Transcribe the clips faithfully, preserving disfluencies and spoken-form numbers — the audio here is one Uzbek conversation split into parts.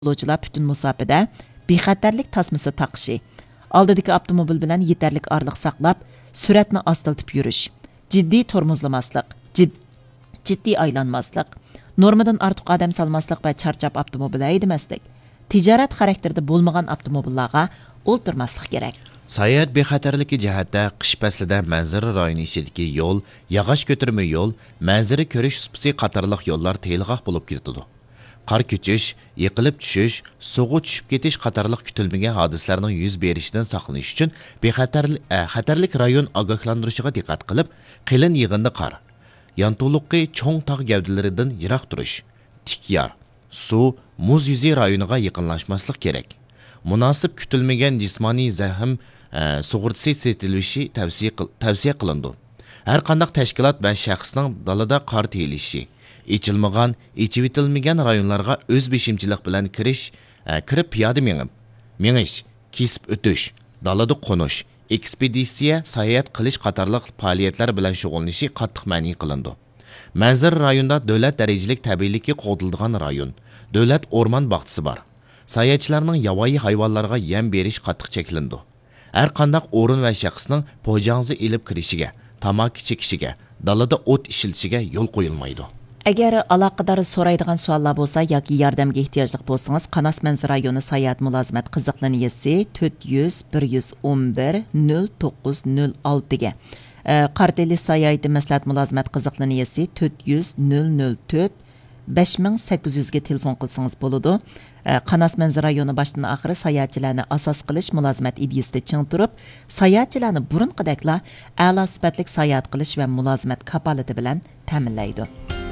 yo'lovchilar butun musofada bexatarlik tasmasi taqishi, oldidagi avtomobil bilan yetarlik orliq saqlab, suratni ostiltib yurish, jiddiy tormozlamaslik, jid, jiddiy aylanmaslik, normadan ortiq odam salmaslik va charchab avtomobil haydamaslik, tijorat xarakterida bo'lmagan avtomobillarga o'ltirmaslik kerak. Sayohat bexatarligi jihatda qish faslida manzara rayoni ichidagi yo'l, yog'och ko'tarma yo'l, manzara ko'rish supasi qatorliq yo'llar teyilg'oq bo'lib ketadi. Qor ko'chish, yiqilib tushish, suvga tushib ketish qatorliq kutilmagan hodisalarning yuz berishidan saqlanish uchun bexatarlik xatarlik rayon ogohlantirishiga diqqat qilib, qilin yig'indi qor, yantuluqi cho'ng tog' gavdalaridan yiroq turish, tik yor, suv, muz yuzi rayoniga yaqinlashmaslik kerak. Munosib kutilmagan jismoniy zahm sug'urtasi setilishi tavsiya tavsiya qilindi. Har qanday tashkilot va shaxsning dalada qor teyilishi, ichilmagan, ichib etilmagan rayonlarga o'z beshimchilik bilan kirish, kirib piyoda mengib, mengish, kesib o'tish, dalada qo'nish, ekspeditsiya, sayohat qilish qatorliq faoliyatlar bilan shug'ullanishi qattiq ma'ni qilindi. Manzara rayonida davlat darajalik tabiiylikka qo'dilgan rayon, davlat o'rmon bog'chisi bor. Sayohatchilarning yovvoyi hayvonlarga yem berish qattiq cheklandi. Har qanday o'rin va shaxsning po'janzi ilib kirishiga, tamaki chekishiga, dalada o't ishilishiga yo'l qo'yilmaydi. Agar aloqador so'raydigan savollar bo'lsa yoki yordamga ehtiyojli bo'lsangiz, Qanos manzara rayoni sayohat mulozimat qiziq liniyasi to'rt yuz bir yuz o'n bir nol to'qqiz nol olti ga, Qarteli sayohat maslahat mulozimat qiziq liniyasi to'rt yuz nol nol to'rt besh ming sakkiz yuz ga telefon qilsangiz bo'ladi. Qanos manzara rayoni boshdan oxiri sayohatchilarni asos qilish mulozimat ideyasida ching turib, sayohatchilarni burunqidakla a'lo sifatli sayohat qilish va mulozimat kapolati bilan ta'minlaydi.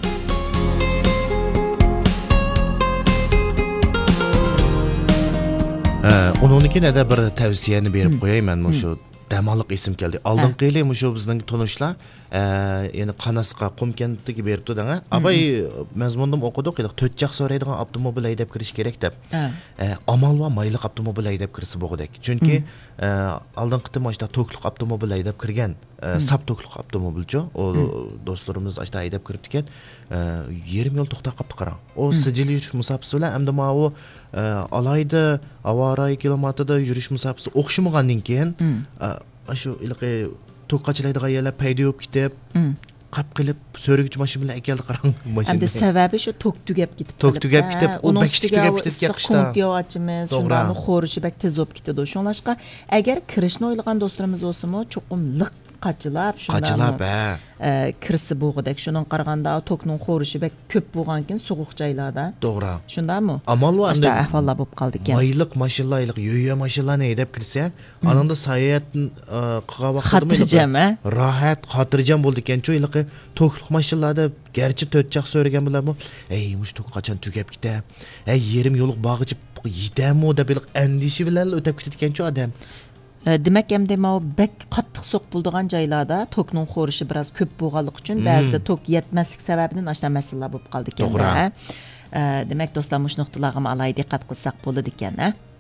Onunki nada bir tavsiyani berib qo'yayman, shu damoliq esim keldi. Oldingi yili shu bizning tanishlar, ya'ni Qanosga Qumkentga beribdi danga. Abay mazmundan o'qidik, to'rt jaq so'raydigan avtomobil haydab kirish kerak deb. Amal va mayliq avtomobil haydab kirsa bo'g'dak. Chunki oldingi qitimashda to'kliq avtomobil haydab kirgan, sap to'kliq avtomobilchi, o do'stlarimiz ashta haydab kiribdi ekan, yarim yo'l to'xtab qolibdi qarang. O sijil yurish musofasi bilan hamda ma u alayda avaray kilometrda yurish musofasi o'xshamagandan keyin shu ilqi to'qqachilaydigan yerlar paydo bo'lib ketib, qap qilib so'rigich mashina bilan keldi qarang mashina. Hamda sababi shu tok tugab ketib qoldi. Tok tugab ketib, u bakishti tugab ketib qishda. Qiyovachimiz, shundan xo'rishi bak tez bo'lib ketadi. Shunlashqa agar kirishni o'ylagan do'stlarimiz bo'lsa-mu, cho'qim liq qachilab shundan qachilab kirsi bo'g'idak. Shundan qaraganda tokning xo'rishi bak ko'p bo'lgankin so'g'uq joylarda. To'g'ri. Shundanmi? Amal va endi ahvollar bo'lib qoldi ekan. Mayliq mashinalar, yo'yo mashinalarni haydab kirsa, ananda sayohat qilgan vaqtida xotirjam, rohat, xotirjam bo'ldi ekan-ku, ilqi to'kliq mashinalarda garchi to'rt jaq so'ragan bilanmi, ey, mush tok qachon tugab ketadi? Ey, yerim yo'liq bag'ichib yetami deb andishi bilan o'tib ketadi ekan-ku odam. Demak, endi ma bek qattiq so'q bo'ldigan joylarda tokning xo'rishi biroz ko'p bo'lganligi uchun ba'zida tok yetmaslik sababidan ashna masalalar bo'lib qoldi ekan. Demak, do'stlar, mush nuqtalarga alohida diqqat qilsak bo'ladi ekan.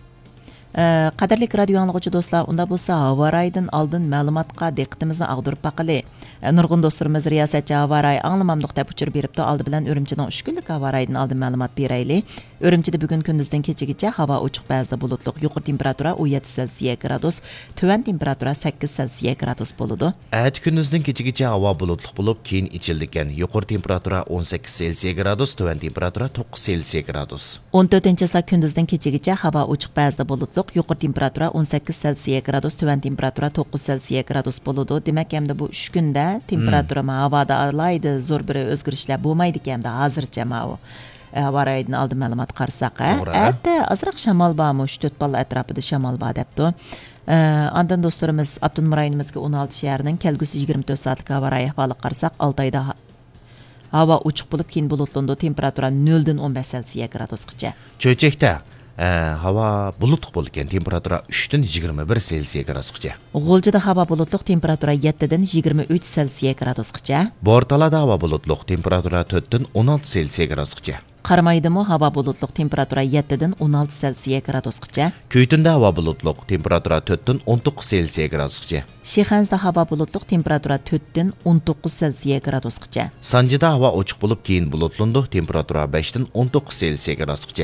Qadrli radio anglag'uvchi do'stlar, unda bo'lsa havo rayidan oldin ma'lumotga diqqatimizni ag'dirib baqili. Nurg'un do'stlarimiz riyosatchi havo rayi anglamamliq deb uchirib beribdi. Oldi bilan Urumchidan uch kunlik havo rayidan oldin ma'lumot berayli. Urumchida bugun kunduzdan kechagacha havo ochiq, ba'zida bulutli, yuqori temperatura o'n yetti Selsiya gradus, tuvan temperatura sakkiz Selsiya gradus bo'ladi. At kunduzdan kechagacha havo bulutli bo'lib, keyin ichildi ekan. Yuqori temperatura o'n sakkiz Selsiya gradus, tuvan temperatura to'qqiz Selsiya gradus. o'n to'rtinchi kunduzdan kechagacha havo ochiq, ba'zida bulutli, yuqori temperatura o'n sakkiz Selsiya gradus, tuvan temperatura to'qqiz Selsiya gradus bo'ladi. Demak, hamda bu uch kunda temperatura havoda alayda zo'r bir o'zgarishlar bo'lmaydi ekan, hozircha ma'u. Havo rayidan oldin ma'lumot qarasak, hatto azroq shamol bormi, uch to'rt balla atrofida shamol bor debdi. Andan do'stlarimiz Abdunum rayonimizga o'n olti shaharning kelgusi yigirma to'rt soatlik havo rayi ahvoli qarasak, olti oyda havo ochiq bo'lib, keyin bulutlandi, temperatura nol dan o'n besh Selsiya gradusgacha. Cho'chakda havo bulutli bo'lgan, temperatura uch dan yigirma bir Selsiya gradusgacha. G'o'ljida havo bulutli, temperatura yetti dan yigirma uch Selsiya gradusgacha. Bortalada havo bulutli, temperatura to'rt dan o'n olti Selsiya gradusgacha. Qaramaydimi, havo bulutli, temperatura yetti dan o'n olti Selsiya gradusgacha. Kuytinda havo bulutli, temperatura to'rt dan o'n to'qqiz Selsiya gradusgacha. Shixansda havo bulutli, temperatura to'rt dan o'n to'qqiz Selsiya gradusgacha. Sanjida havo ochiq bo'lib, keyin bulutlandi, temperatura besh dan o'n to'qqiz Selsiya gradusgacha.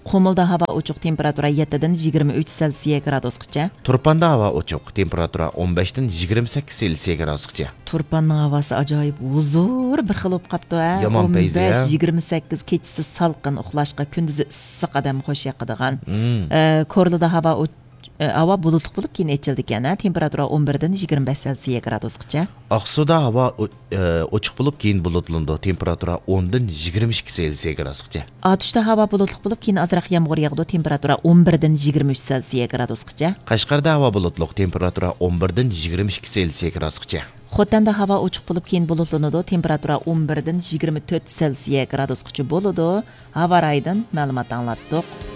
Qumulda havo ochiq, temperatura yettidan yigirma uch Selsiya gradusgacha. Turpanda havo ochiq, temperatura o'n beshdan yigirma sakkiz Selsiya gradusgacha. Turpanning havosi ajoyib huzur bir xil bo'lib qapti. Yomon payzi, o'n besh yigirma sakkiz kechasi salqin uxlashga, kunduzi issiq odam xo'sh yoqadigan. Korlida havo havo bulutli bo'lib keyin echildi ekan. Temperatura o'n birdan yigirma besh Selsiya gradusgacha. Aqsuda havo ochiq bo'lib keyin bulutlandi. Temperatura o'ndan yigirma ikki Selsiya gradusgacha. Atishda havo bulutli bo'lib keyin ozroq yomg'ir yog'di. Temperatura o'n birdan yigirma uch Selsiya gradusgacha. Qashqarda havo bulutli, temperatura o'n birdan yigirma ikki Selsiya gradusgacha. Xotanda havo ochiq bo'lib keyin bulutlanadi. Temperatura o'n birdan yigirma to'rt Selsiya gradusgacha bo'ladi. Havo raydan ma'lumot anglatdik.